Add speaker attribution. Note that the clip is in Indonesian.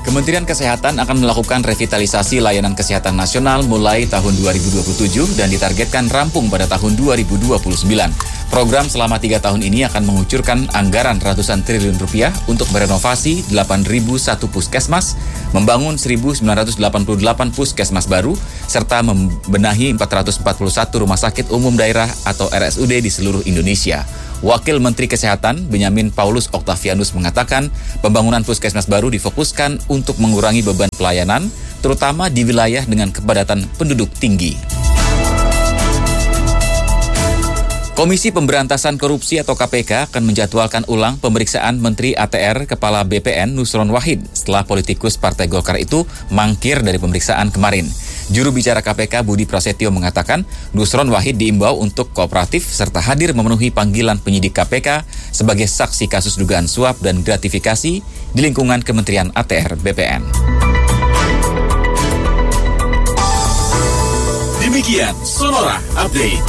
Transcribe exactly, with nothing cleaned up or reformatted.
Speaker 1: Kementerian Kesehatan akan melakukan revitalisasi layanan kesehatan nasional mulai tahun dua ribu dua puluh tujuh dan ditargetkan rampung pada tahun dua ribu dua puluh sembilan. Program selama tiga tahun ini akan mengucurkan anggaran ratusan triliun rupiah untuk merenovasi delapan ribu satu puskesmas, membangun seribu sembilan ratus delapan puluh delapan puskesmas baru, serta membenahi empat ratus empat puluh satu rumah sakit umum daerah atau R S U D di seluruh Indonesia. Wakil Menteri Kesehatan Benyamin Paulus Octavianus mengatakan pembangunan puskesmas baru difokuskan untuk mengurangi beban pelayanan, terutama di wilayah dengan kepadatan penduduk tinggi. Komisi Pemberantasan Korupsi atau K P K akan menjadwalkan ulang pemeriksaan Menteri A T R Kepala B P N Nusron Wahid setelah politikus Partai Golkar itu mangkir dari pemeriksaan kemarin. Juru bicara K P K Budi Prasetyo mengatakan Nusron Wahid diimbau untuk kooperatif serta hadir memenuhi panggilan penyidik K P K sebagai saksi kasus dugaan suap dan gratifikasi di lingkungan Kementerian A T R B P N.
Speaker 2: Demikian Sonora Update.